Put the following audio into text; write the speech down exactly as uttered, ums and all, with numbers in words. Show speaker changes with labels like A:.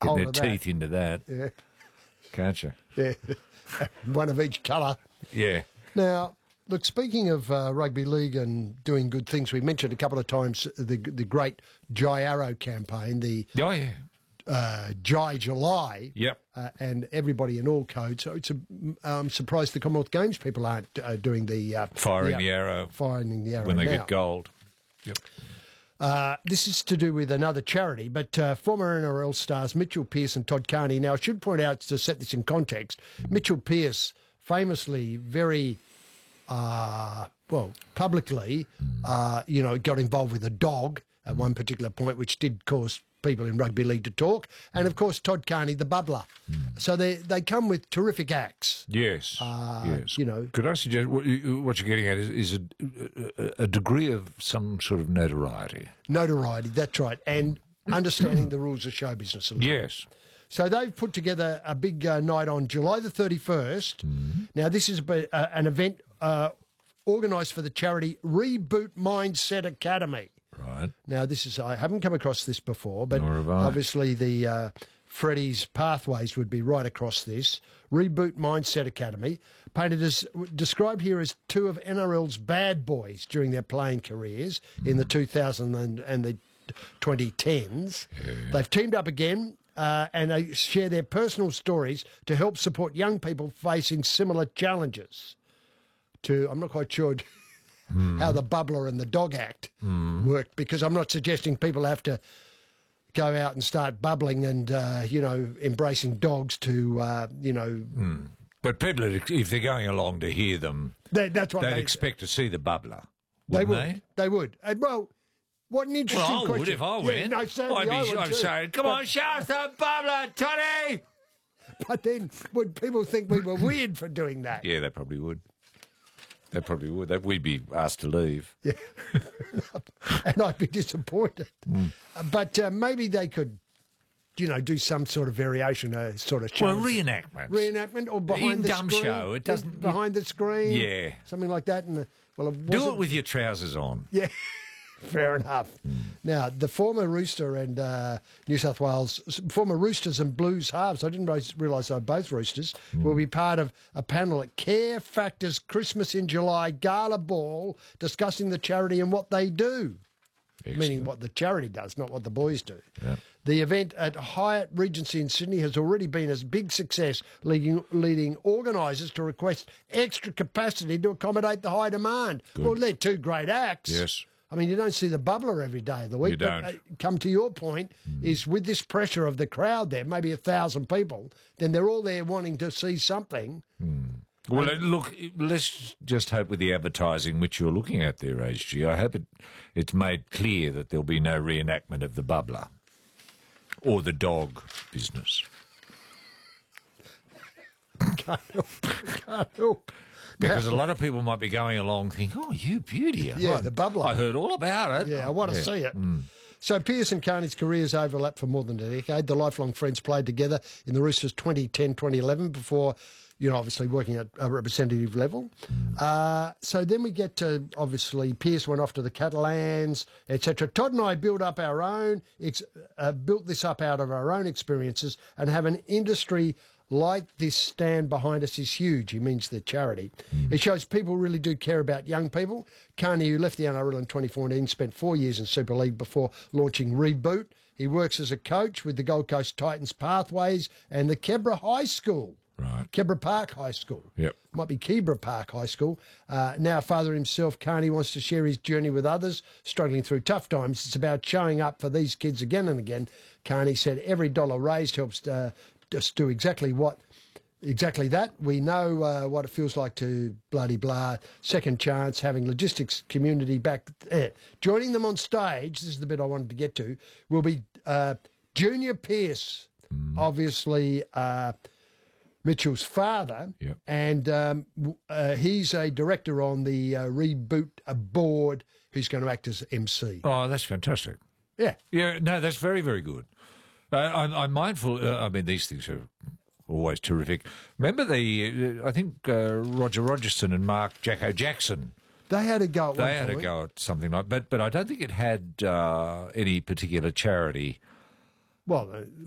A: Getting their
B: of
A: teeth
B: that.
A: into that,
B: Yeah,
A: can't you?
B: yeah. One of each colour.
A: Yeah.
B: Now, look, speaking of uh, rugby league and doing good things, we mentioned a couple of times the the great Jai Arrow campaign, the
A: Oh, yeah.
B: uh, Jai July,
A: Yep.
B: uh, and everybody in all codes. So it's a, I'm surprised the Commonwealth Games people aren't uh, doing the uh,
A: Firing
B: the,
A: the arrow
B: firing the arrow
A: when they
B: now.
A: get gold. Yep.
B: Uh, this is to do with another charity, but uh, former N R L stars Mitchell Pearce and Todd Carney. Now, I should point out, to set this in context, Mitchell Pearce famously very, uh, well, publicly, uh, you know, got involved with a dog at one particular point, which did cause people in rugby league to talk. And, of course, Todd Carney, the bubbler. So they, they come with terrific acts.
A: Yes.
B: Uh,
A: yes.
B: You know.
A: Could I suggest what, you, what you're getting at is, is a, a, a degree of some sort of notoriety?
B: Notoriety, that's right. And understanding the rules of show business a little.
A: Yes.
B: So they've put together a big uh, night on July the thirty-first.
A: Mm-hmm.
B: Now, this is a, uh, an event uh, organised for the charity Reboot Mindset Academy.
A: Right.
B: Now, this is, I haven't come across this before, but
A: Nor have I.
B: obviously the uh, Freddie's pathways would be right across this. Reboot Mindset Academy, painted as, described here as two of N R L's bad boys during their playing careers in the two thousands and, and the twenty tens.
A: Yeah.
B: They've teamed up again. Uh, and they share their personal stories to help support young people facing similar challenges. To I'm not quite sure
A: mm.
B: how the bubbler and the dog act
A: mm.
B: worked, because I'm not suggesting people have to go out and start bubbling and uh, you know, embracing dogs to uh, you know.
A: Mm. But people, if they're going along to hear them,
B: They, that's what
A: they'd
B: they
A: expect to see the bubbler.
B: They
A: Wouldn't
B: would.
A: they?
B: They would. And, well, what an interesting
A: Well, I
B: question.
A: would if I
B: Yeah,
A: went.
B: no, certainly
A: I'd be
B: I would
A: I'd
B: too.
A: say, come
B: But-
A: on, show us the bubbler, Toddy!
B: But then would people think we were weird for doing that?
A: Yeah, they probably would. They probably would. That we'd be asked to leave.
B: Yeah. And I'd be disappointed.
A: Mm.
B: Uh, But uh, maybe they could, you know, do some sort of variation, a sort of
A: Well,
B: challenge.
A: reenactments.
B: Reenactment or behind
A: In
B: the
A: dumb
B: screen.
A: show, it doesn't-
B: Behind the screen.
A: Yeah.
B: Something like that. And uh, well, it
A: Do
B: wasn't-
A: it with your trousers on.
B: Yeah, fair enough. Now, the former Rooster and uh, New South Wales, former Roosters and Blues halves, I didn't realise they were both Roosters, will be part of a panel at Care Factors Christmas in July Gala Ball discussing the charity and what they do. Meaning what the charity does, not what the boys do.
A: Yeah.
B: The event at Hyatt Regency in Sydney has already been a big success, leading, leading organisers to request extra capacity to accommodate the high demand.
A: Good.
B: Well, they're two great acts.
A: Yes.
B: I mean, you don't see the bubbler every day of the week.
A: You don't.
B: But, uh, come to your point, mm. is with this pressure of the crowd there, maybe a thousand people, then they're all there wanting to see something.
A: Mm. Well, um, look, let's just hope with the advertising which you're looking at there, H G, I hope it, it's made clear that there'll be no reenactment of the bubbler or the dog business.
B: Can't help. Can't help.
A: Because a lot of people might be going along thinking, oh, you beauty.
B: Yeah,
A: I,
B: the bubbler.
A: I heard all about it.
B: Yeah, I want to
A: yeah.
B: see it.
A: Mm.
B: So Pearce and Carney's careers overlapped for more than a decade. The lifelong friends played together in the Roosters twenty ten twenty eleven before, you know, obviously working at a representative level. Mm. Uh, so then we get to, obviously, Pearce went off to the Catalans, et cetera. Todd and I built up our own, ex- uh, built this up out of our own experiences, and have an industry like this stand behind us is huge. He means the charity. Mm. It shows people really do care about young people. Carney, who left the N R L in twenty fourteen, spent four years in Super League before launching Reboot. He works as a coach with the Gold Coast Titans Pathways and the Kebra High School.
A: Right.
B: Kebra Park High School.
A: Yep.
B: Might be Kebra Park High School. Uh, now, father himself, Carney wants to share his journey with others struggling through tough times. It's about showing up for these kids again and again. Carney said every dollar raised helps uh, just do exactly what, exactly that. We know uh, what it feels like to bloody blah, second chance, having logistics community back there. Joining them on stage, this is the bit I wanted to get to, will be uh, Junior Pearce, mm. obviously uh, Mitchell's father,
A: yep.
B: and um, uh, he's a director on the uh, Reboot board who's going to act as M C.
A: Oh, that's fantastic.
B: Yeah.
A: Yeah, no, that's very, very good. Uh, I'm, I'm mindful, uh, I mean, these things are always terrific. Remember the, uh, I think uh, Roger Rogerson and Mark Jacko Jackson.
B: They had a go at one
A: They had a
B: point.
A: go at something like but but I don't think it had uh, any particular charity.
B: Well,